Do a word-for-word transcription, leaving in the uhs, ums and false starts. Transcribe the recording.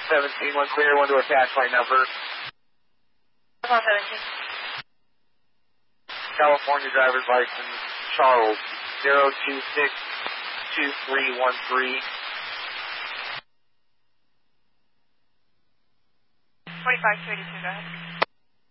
seventeen, one clear, one to attach my number. one seventeen. California driver's license, Charles, zero two six two three one three. forty-five two eighty-two, go ahead.